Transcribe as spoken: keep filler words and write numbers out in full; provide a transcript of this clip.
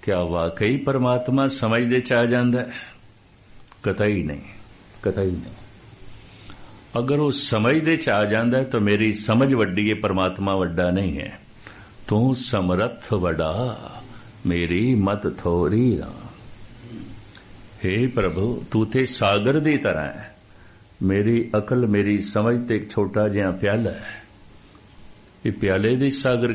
क्या वाकई परमात्मा समझ दे च आ जाता है? कतई नहीं, कतई नहीं। अगर वो समझ दे च आ जाता है तो मेरी समझ वड्डी है, परमात्मा वड्डा नहीं है। तू समरथ वड़ा, मेरी मत थोड़ी ना। हे प्रभु, तू ते सागर दी तरह है, मेरी अकल मेरी समझ ते एक छोटा जिहा प्याला है। ये प्याले दी सागर